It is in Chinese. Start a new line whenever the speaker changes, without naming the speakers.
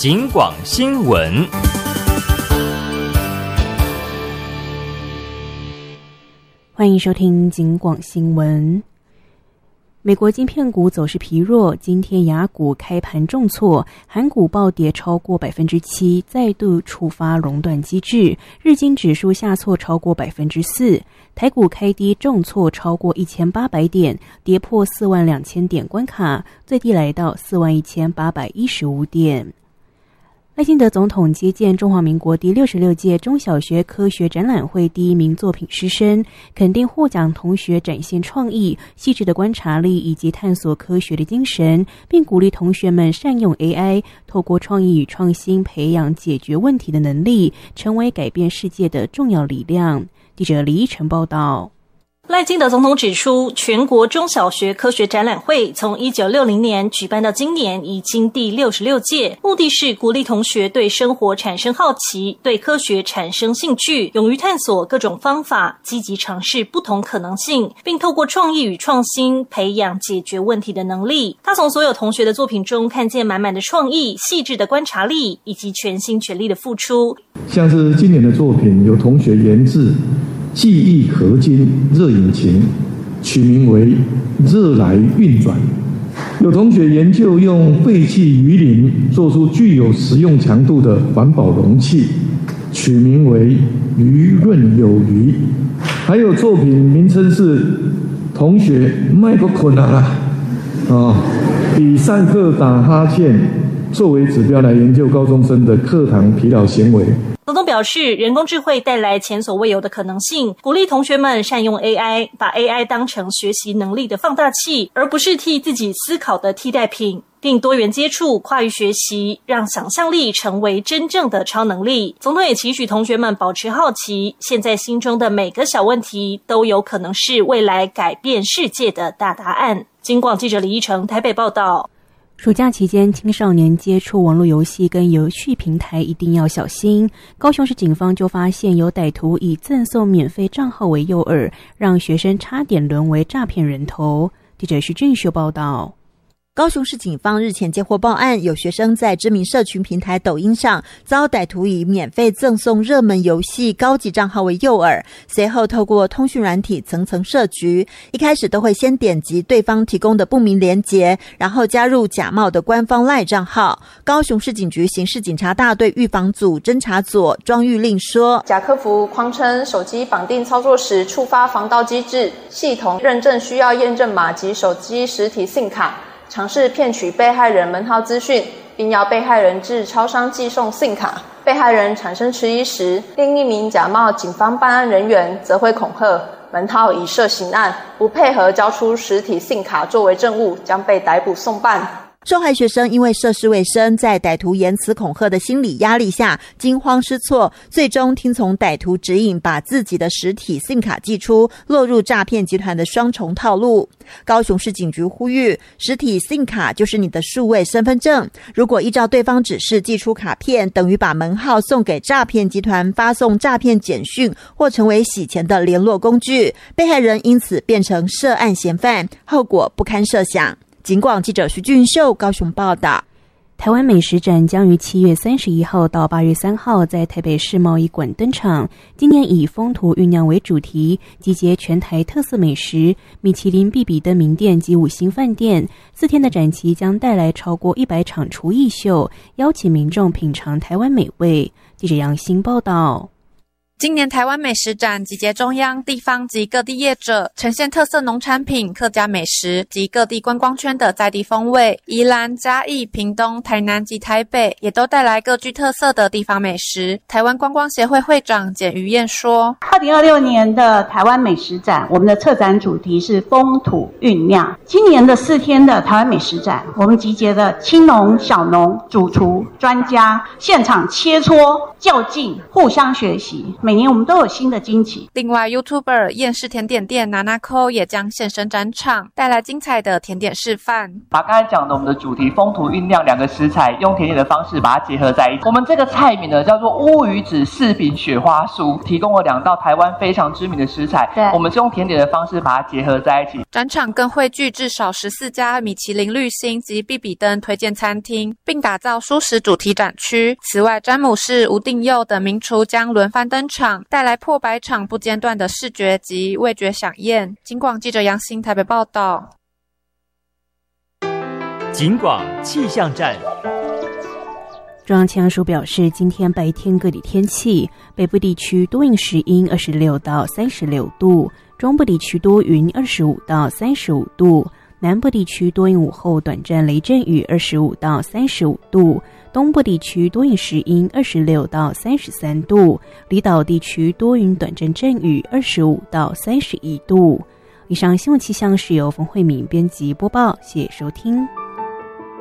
警广新闻。
欢迎收听警广新闻。美国晶片股走势疲弱，今天亚股开盘重挫，韩股暴跌超过 7%， 再度触发熔断机制，日经指数下挫超过 4%， 台股开低重挫超过1800点，跌破42000点关卡，最低来到41815点。赖清德总统接见中华民国第66届中小学科学展览会第1名作品师生，肯定获奖同学展现创意、细致的观察力以及探索科学的精神，并鼓励同学们善用 AI， 透过创意与创新培养解决问题的能力，成为改变世界的重要力量。记者李依晨报道。
赖清德总统指出，全国中小学科学展览会从1960年举办到今年已经第66届，目的是鼓励同学对生活产生好奇，对科学产生兴趣，勇于探索各种方法，积极尝试不同可能性，并透过创意与创新培养解决问题的能力。他从所有同学的作品中看见满满的创意、细致的观察力以及全心全力的付出。
像是今年的作品，有同学研制记忆合金热引擎，取名为热来运转；有同学研究用废弃鱼鳞做出具有实用强度的环保容器，取名为鱼润有余；还有作品名称是同学麦克困啦以上课打哈欠作为指标来研究高中生的课堂疲劳行为。
总统表示，人工智慧带来前所未有的可能性，鼓励同学们善用 AI， 把 AI 当成学习能力的放大器，而不是替自己思考的替代品，并多元接触、跨域学习，让想象力成为真正的超能力。总统也期许同学们保持好奇，现在心中的每个小问题都有可能是未来改变世界的大答案。警广记者李依晨台北报道。
暑假期间，青少年接触网络游戏跟游戏平台一定要小心。高雄市警方就发现有歹徒以赠送免费账号为诱饵，让学生差点沦为诈骗人头。记者徐俊秀报道。
高雄市警方日前接获报案，有学生在知名社群平台抖音上遭歹徒以免费赠送热门游戏高级账号为诱饵，随后透过通讯软体层层设局，一开始都会先点击对方提供的不明连结，然后加入假冒的官方 LINE 账号。高雄市警局刑事警察大队预防组侦查组庄玉令说，
假客服谎称手机绑定操作时触发防盗机制，系统认证需要验证码及手机实体 SIM 卡，尝试骗取被害人门号资讯，并要被害人至超商寄送 SIM 卡。被害人产生迟疑时，另一名假冒警方办案人员则会恐吓门号已涉刑案，不配合交出实体 SIM 卡作为证物，将被逮捕送办。
受害学生因为涉世未深，在歹徒言辞恐吓的心理压力下惊慌失措，最终听从歹徒指引，把自己的实体 SIM 卡寄出，落入诈骗集团的双重套路。高雄市警局呼吁，实体 SIM 卡就是你的数位身份证，如果依照对方指示寄出卡片，等于把门号送给诈骗集团，发送诈骗简讯或成为洗钱的联络工具，被害人因此变成涉案嫌犯，后果不堪设想。警广记者徐俊秀高雄报道。
台湾美食展将于7月31号到8月3号在台北世贸一馆登场。今年以风土酝酿为主题，集结全台特色美食、米其林必比登名店及5星饭店。4天的展期将带来超过100场厨艺秀，邀请民众品尝台湾美味。记者杨欣报道。
今年台湾美食展集结中央、地方及各地业者，呈现特色农产品、客家美食及各地观光圈的在地风味。宜兰、嘉义、屏东、台南及台北也都带来各具特色的地方美食。台湾观光协会会长简于燕说
：2026年的台湾美食展，我们的策展主题是风土酝酿。今年的4天的台湾美食展，我们集结了青农、小农、主厨、专家，现场切磋、较劲、互相学习。每每年我们都有新的惊喜。
另外 YouTuber 厌世甜点店Nanako 也将现身展场，带来精彩的甜点示范。
把刚才讲的我们的主题风土酝酿两个食材，用甜点的方式把它结合在一起。我们这个菜名呢叫做乌鱼子柿饼雪花酥，提供了2道台湾非常知名的食材，我们是用甜点的方式把它结合在一起。
展场更汇聚至少14家米其林绿星及必比登推荐餐厅，并打造蔬食主题展区。此外，詹姆士、吴定佑等名厨将轮番登场，带来破百场不间断的视觉及味觉飨宴。警广记者杨欣台北报道。
警广气象站。
中央气象署表示，今天白天各地天气，北部地区多云时阴26到36度，中部地区多云25到35度，南部地区多云午后短暂雷阵雨25到35度，东部地区多云时阴26到33度，离岛地区多云短暂阵雨25到31度。以上新闻气象是由冯慧敏编辑播报，谢谢收听。